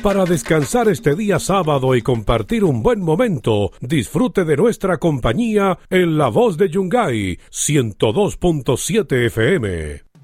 Para descansar este día sábado y compartir un buen momento, disfrute de nuestra compañía en La Voz de Yungay, 102.7 FM.